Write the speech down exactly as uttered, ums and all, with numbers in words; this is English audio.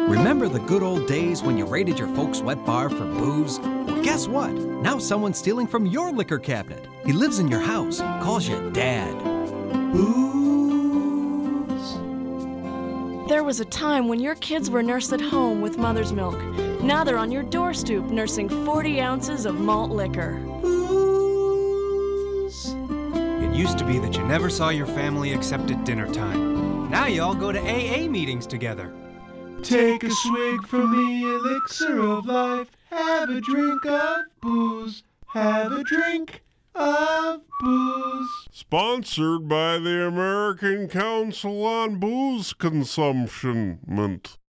Remember the good old days when you raided your folks' wet bar for booze? Well, guess what? Now someone's stealing from your liquor cabinet. He lives in your house, calls you Dad. Booze. There was a time when your kids were nursed at home with mother's milk. Now they're on your doorstoop nursing forty ounces of malt liquor. Booze. It used to be that you never saw your family except at dinner time. Now you all go to A A meetings together. Take a swig from the elixir of life. Have a drink of booze. Have a drink of booze. Sponsored by the American Council on Booze Consumption.